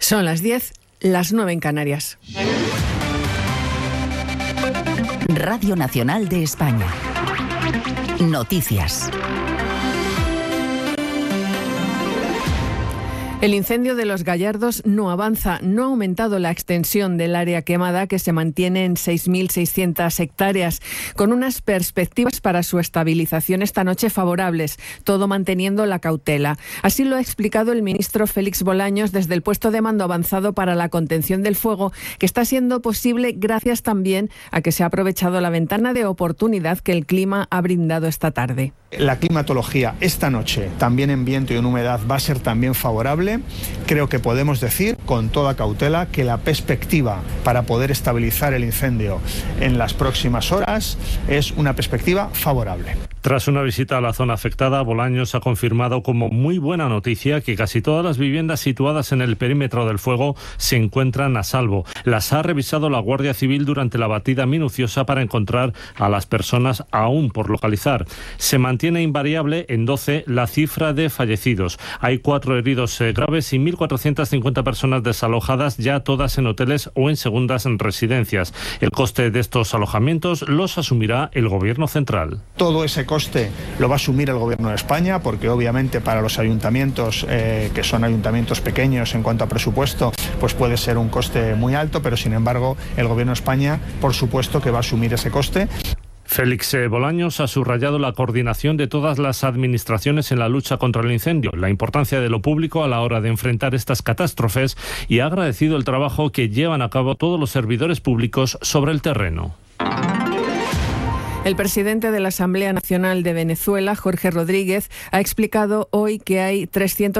Son las 10, las 9 en Canarias. Radio Nacional de España. Noticias. El incendio de Los Gallardos no avanza, no ha aumentado la extensión del área quemada, que se mantiene en 6.600 hectáreas, con unas perspectivas para su estabilización esta noche favorables, todo manteniendo la cautela. Así lo ha explicado el ministro Félix Bolaños desde el puesto de mando avanzado para la contención del fuego, que está siendo posible gracias también a que se ha aprovechado la ventana de oportunidad que el clima ha brindado esta tarde. La climatología esta noche, también en viento y en humedad, va a ser también favorable. Creo que podemos decir con toda cautela que la perspectiva para poder estabilizar el incendio en las próximas horas es una perspectiva favorable. Tras una visita a la zona afectada, Bolaños ha confirmado como muy buena noticia que casi todas las viviendas situadas en el perímetro del fuego se encuentran a salvo. Las ha revisado la Guardia Civil durante la batida minuciosa para encontrar a las personas aún por localizar. Se mantiene invariable en 12 la cifra de fallecidos. Hay 4 heridos graves y 1.450 personas desalojadas, ya todas en hoteles o en segundas residencias. El coste de estos alojamientos los asumirá el Gobierno central. Todo ese coste lo va a asumir el Gobierno de España, porque obviamente para los ayuntamientos, que son ayuntamientos pequeños en cuanto a presupuesto, pues puede ser un coste muy alto, pero sin embargo el Gobierno de España, por supuesto que va a asumir ese coste. Félix Bolaños ha subrayado la coordinación de todas las administraciones en la lucha contra el incendio, la importancia de lo público a la hora de enfrentar estas catástrofes, y ha agradecido el trabajo que llevan a cabo todos los servidores públicos sobre el terreno. El presidente de la Asamblea Nacional de Venezuela, Jorge Rodríguez, ha explicado hoy que hay 300